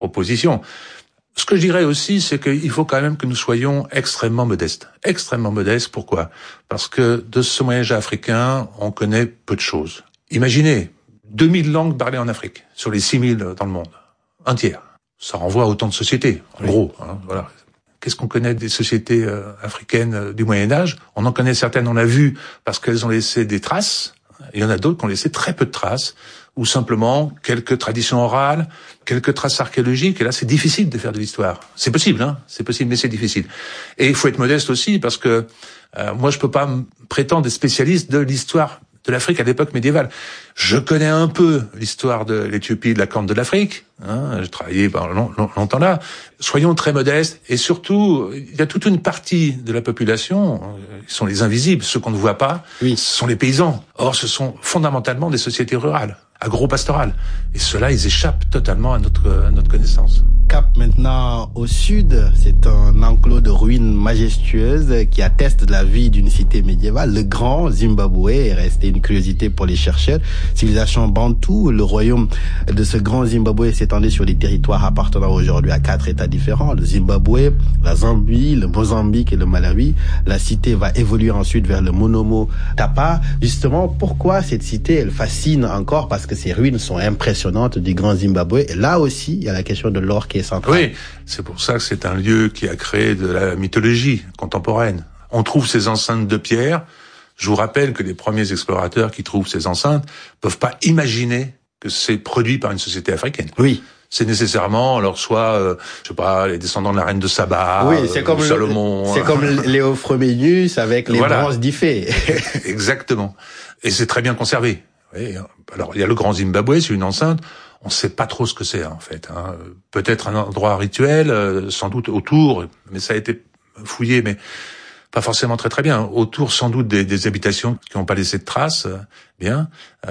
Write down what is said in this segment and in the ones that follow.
opposition. Ce que je dirais aussi, c'est qu'il faut quand même que nous soyons extrêmement modestes. Extrêmement modestes, pourquoi ? Parce que de ce Moyen-Âge africain, on connaît peu de choses. Imaginez, 2000 langues parlées en Afrique, sur les 6000 dans le monde. Un tiers. Ça renvoie à autant de sociétés, en gros. Voilà. Qu'est-ce qu'on connaît des sociétés africaines du Moyen-Âge ? On en connaît certaines, on l'a vu, parce qu'elles ont laissé des traces. Il y en a d'autres qui ont laissé très peu de traces, ou simplement quelques traditions orales, quelques traces archéologiques, et là c'est difficile de faire de l'histoire. C'est possible, c'est possible, mais c'est difficile. Et il faut être modeste aussi, parce que moi je peux pas prétendre être spécialiste de l'histoire de l'Afrique à l'époque médiévale. Je connais un peu l'histoire de l'Éthiopie, de la Corne de l'Afrique, j'ai travaillé pendant longtemps là. Soyons très modestes, et surtout, il y a toute une partie de la population, qui sont les invisibles, ceux qu'on ne voit pas, ce sont les paysans. Or, ce sont fondamentalement des sociétés rurales, agro-pastorales. Et ceux-là, ils échappent totalement à notre connaissance. Cap maintenant au sud, c'est un enclos de ruines majestueuses qui atteste de la vie d'une cité médiévale. Le grand Zimbabwe est resté une curiosité pour les chercheurs. Civilisation bantoue, le royaume de ce grand Zimbabwe s'étendait sur des territoires appartenant aujourd'hui à 4 États différents. Le Zimbabwe, la Zambie, le Mozambique et le Malawi. La cité va évoluer ensuite vers le Monomo Tapa. Justement, pourquoi cette cité, elle fascine encore? Parce que ces ruines sont impressionnantes du grand Zimbabwe. Et là aussi, il y a la question de l'or qui est centrale. Oui, c'est pour ça que c'est un lieu qui a créé de la mythologie contemporaine. On trouve ces enceintes de pierre. Je vous rappelle que les premiers explorateurs qui trouvent ces enceintes peuvent pas imaginer que c'est produit par une société africaine. Oui. C'est nécessairement, alors soit, je sais pas, les descendants de la reine de Saba, c'est comme Salomon. C'est comme Léo Froménus avec les bronzes d'Ifé. Exactement. Et c'est très bien conservé. Oui. Alors, il y a le grand Zimbabwe, c'est une enceinte. On ne sait pas trop ce que c'est, en fait. Peut-être un endroit rituel, sans doute autour, mais ça a été fouillé, mais pas forcément très très bien. Autour, sans doute, des habitations qui n'ont pas laissé de traces. Bien.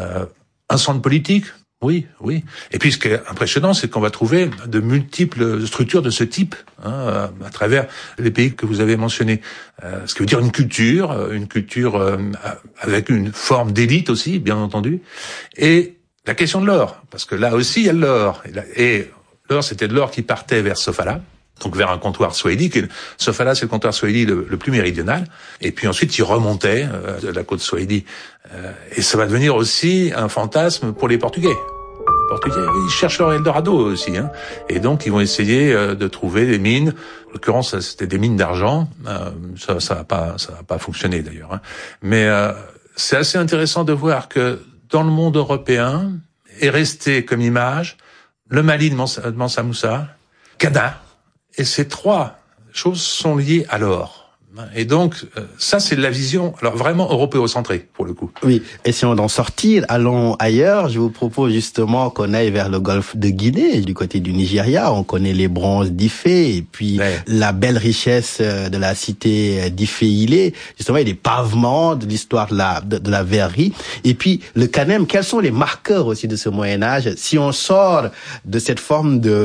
Un centre politique. Oui. Et puis, ce qui est impressionnant, c'est qu'on va trouver de multiples structures de ce type, à travers les pays que vous avez mentionnés. Ce qui veut dire une culture avec une forme d'élite aussi, bien entendu. Et la question de l'or, parce que là aussi, il y a de l'or. Et l'or, c'était de l'or qui partait vers Sofala, donc vers un comptoir swahili. Sofala, c'est le comptoir swahili le plus méridional. Et puis ensuite, il remontait de la côte swahili. Et ça va devenir aussi un fantasme pour les Portugais. Les Portugais, ils cherchent leur Eldorado aussi. Et donc, ils vont essayer de trouver des mines. En l'occurrence, c'était des mines d'argent. Ça va pas fonctionner d'ailleurs. Mais c'est assez intéressant de voir que dans le monde européen est resté comme image le Mali de Mansa Moussa, Cana. Et ces trois choses sont liées à l'or. Et donc, ça, c'est la vision, alors vraiment européocentrée, pour le coup. Oui. Essayons d'en sortir. Allons ailleurs. Je vous propose justement qu'on aille vers le golfe de Guinée, du côté du Nigeria. On connaît les bronzes d'Ifé et puis la belle richesse de la cité d'Ifé-Ilé. Justement, il y a des pavements de l'histoire de la verrerie. Et puis, le Kanem, quels sont les marqueurs aussi de ce Moyen-Âge? Si on sort de cette forme de,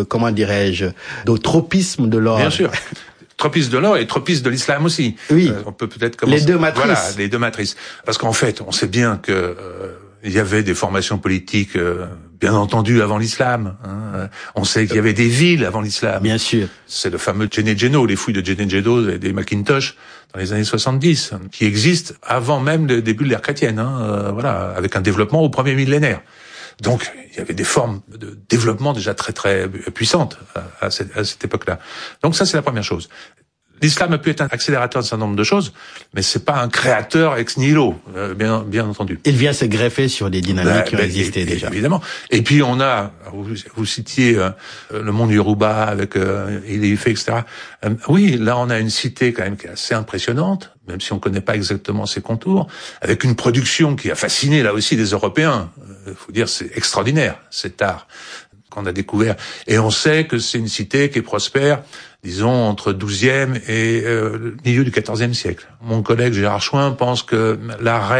de tropisme de l'or. Bien sûr. Tropisme de l'or et tropisme de l'islam aussi. Oui. On peut peut-être commencer. Les deux matrices. Voilà, les deux matrices. Parce qu'en fait, on sait bien que il y avait des formations politiques, bien entendu, avant l'islam. On sait qu'il y avait des villes avant l'islam. Bien sûr. C'est le fameux Djenedjeno, les fouilles de Djenedjeno et des Mackintosh dans les années 70, qui existent avant même le début de l'ère chrétienne. Voilà, avec un développement au premier millénaire. Donc, il y avait des formes de développement déjà très très puissantes à cette époque-là. Donc ça, c'est la première chose. L'islam a pu être un accélérateur d'un certain nombre de choses, mais c'est pas un créateur ex nihilo, bien entendu. Il vient se greffer sur des dynamiques qui ont existé déjà. Évidemment. Et puis on a, vous citiez le monde Yoruba avec Ile-Ife, etc. Oui, là on a une cité quand même qui est assez impressionnante, même si on connaît pas exactement ses contours, avec une production qui a fasciné là aussi les Européens. Faut dire, c'est extraordinaire cet art qu'on a découvert. Et on sait que c'est une cité qui est prospère, disons, entre 12e et le milieu du 14e siècle. Mon collègue Gérard Chouin pense que l'arrêt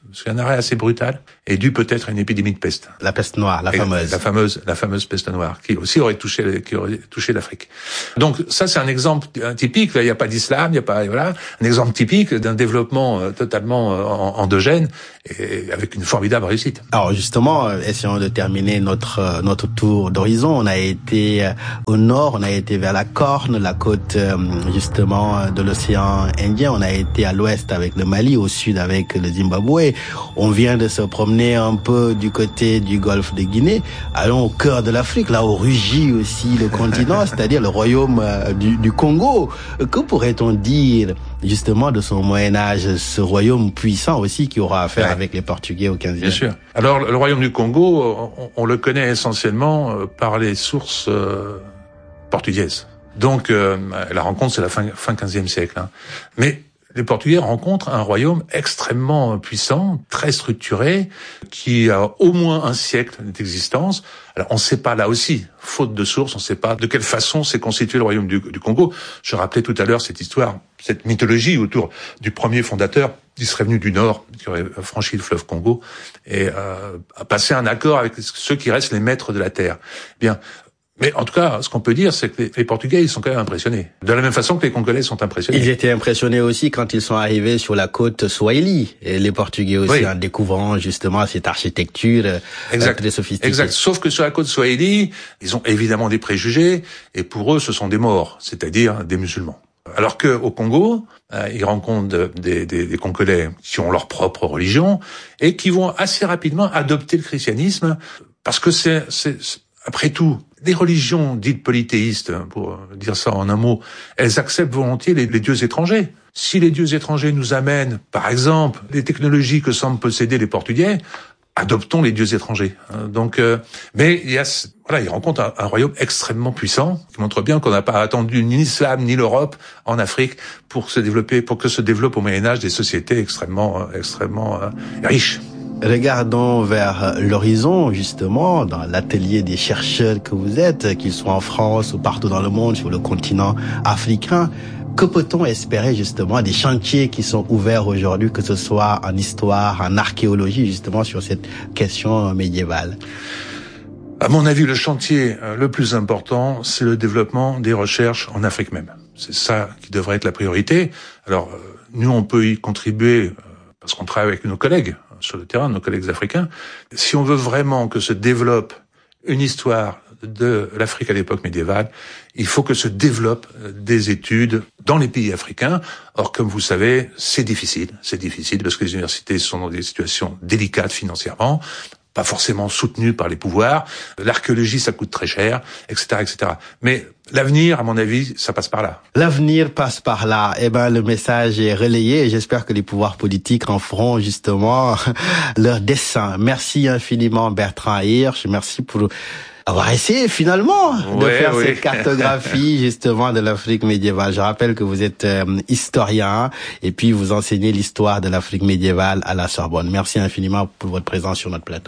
c'est un arrêt assez brutal, et dû peut-être à une épidémie de peste. La peste noire, la fameuse peste noire, qui aussi aurait touché l'Afrique. Donc ça, c'est un exemple typique. Il n'y a pas d'islam, il n'y a pas, voilà, un exemple typique d'un développement totalement endogène et avec une formidable réussite. Alors justement, essayons de terminer notre tour d'horizon. On a été au nord, on a été vers la Corne, la côte justement de l'océan Indien. On a été à l'ouest avec le Mali, au sud avec le Zimbabwe. On vient de se promener un peu du côté du golfe de Guinée. Allons au cœur de l'Afrique, là où rugit aussi le continent, c'est-à-dire le royaume du Congo. Que pourrait-on dire justement de son Moyen-Âge, ce royaume puissant aussi qui aura affaire avec les Portugais au XVe? Bien sûr. Alors, le royaume du Congo, on le connaît essentiellement par les sources portugaises. Donc, la rencontre, c'est la fin 15e siècle. Hein. Mais les Portugais rencontrent un royaume extrêmement puissant, très structuré, qui a au moins un siècle d'existence. Alors, on ne sait pas, là aussi, faute de sources, on ne sait pas de quelle façon s'est constitué le royaume du Congo. Je rappelais tout à l'heure cette histoire, cette mythologie autour du premier fondateur qui serait venu du Nord, qui aurait franchi le fleuve Congo, et a passé un accord avec ceux qui restent les maîtres de la terre. Bien. Mais en tout cas, ce qu'on peut dire, c'est que les Portugais, ils sont quand même impressionnés. De la même façon que les Congolais sont impressionnés. Ils étaient impressionnés aussi quand ils sont arrivés sur la côte Swahili. Et les Portugais aussi, oui, en découvrant justement cette architecture très sophistiquée. Exact. Sauf que sur la côte Swahili, ils ont évidemment des préjugés, et pour eux, ce sont des morts, c'est-à-dire des musulmans. Alors que au Congo, ils rencontrent des Congolais qui ont leur propre religion et qui vont assez rapidement adopter le christianisme, parce que c'est après tout, les religions dites polythéistes, pour dire ça en un mot, elles acceptent volontiers les dieux étrangers. Si les dieux étrangers nous amènent, par exemple, les technologies que semblent posséder les Portugais, adoptons les dieux étrangers. Donc, mais ils rencontrent un royaume extrêmement puissant, qui montre bien qu'on n'a pas attendu ni l'islam ni l'Europe en Afrique pour que se développent au Moyen-Âge des sociétés extrêmement riches. Regardons vers l'horizon, justement, dans l'atelier des chercheurs que vous êtes, qu'ils soient en France ou partout dans le monde, sur le continent africain. Que peut-on espérer, justement, des chantiers qui sont ouverts aujourd'hui, que ce soit en histoire, en archéologie, justement, sur cette question médiévale? À mon avis, le chantier le plus important, c'est le développement des recherches en Afrique même. C'est ça qui devrait être la priorité. Alors, nous, on peut y contribuer parce qu'on travaille avec nos collègues sur le terrain, nos collègues africains. Si on veut vraiment que se développe une histoire de l'Afrique à l'époque médiévale, il faut que se développent des études dans les pays africains. Or, comme vous savez, c'est difficile. C'est difficile parce que les universités sont dans des situations délicates financièrement, pas forcément soutenues par les pouvoirs. L'archéologie, ça coûte très cher, etc., etc. Mais l'avenir, à mon avis, ça passe par là. L'avenir passe par là. Eh ben, le message est relayé et j'espère que les pouvoirs politiques en feront justement leur dessein. Merci infiniment, Bertrand Hirsch. Merci pour avoir essayé finalement de faire cette cartographie justement de l'Afrique médiévale. Je rappelle que vous êtes historien et puis vous enseignez l'histoire de l'Afrique médiévale à la Sorbonne. Merci infiniment pour votre présence sur notre plateau.